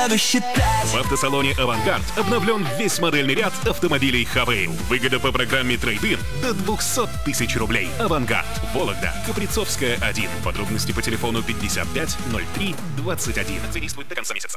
буду считать. В автосалоне «Авангард» обновлен весь модельный ряд автомобилей «Хавейл». Выгода по программе «Трейд-ин» до 200 тысяч рублей. «Авангард», Вологда, Каприцовская, 1. Подробности по телефону 55 03 21. Действует до конца месяца.